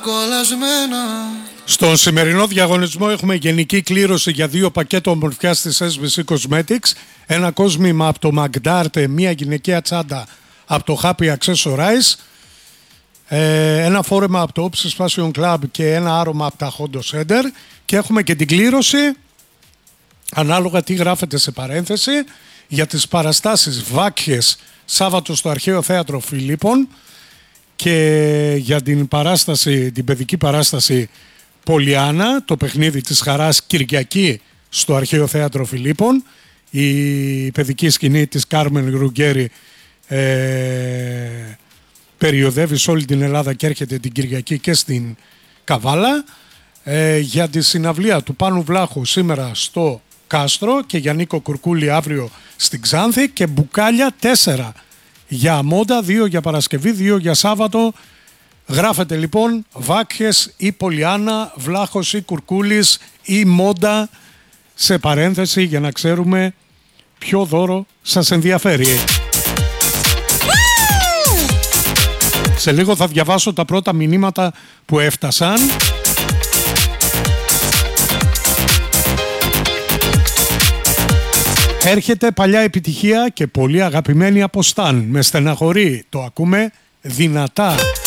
κολλασμένα. Στον σημερινό διαγωνισμό έχουμε γενική κλήρωση για 2 πακέτα ομορφιάς της SBC Cosmetics, ένα κόσμημα από το Magdarte, μια γυναικεία τσάντα από το Happy Accessorize, ένα φόρεμα από το Opsis Fashion Club και ένα άρωμα από τα Hondo Center. Και έχουμε και την κλήρωση, ανάλογα τι γράφεται σε παρένθεση, για τις παραστάσεις Βάκχες Σάββατο στο Αρχαίο Θέατρο Φιλίππων και για την παράσταση, την παιδική παράσταση Πολιάννα, το παιχνίδι της χαράς, Κυριακή στο Αρχαίο Θέατρο Φιλίππων. Η παιδική σκηνή της Κάρμεν Ρουγκέρι περιοδεύει σε όλη την Ελλάδα και έρχεται την Κυριακή και στην Καβάλα. Για τη συναυλία του Πάνου Βλάχου σήμερα στο Κάστρο και για Νίκο Κουρκούλη αύριο στην Ξάνθη, και μπουκάλια 4 για Μόντα, 2 για Παρασκευή, 2 για Σάββατο. Γράφετε λοιπόν Βάκχες ή Πολιάννα, Βλάχος ή Κουρκούλης ή Μόντα σε παρένθεση για να ξέρουμε ποιο δώρο σας ενδιαφέρει. Σε λίγο θα διαβάσω τα πρώτα μηνύματα που έφτασαν. Έρχεται παλιά επιτυχία και πολύ αγαπημένη από Σταν. Με στεναχωρεί, το ακούμε δυνατά.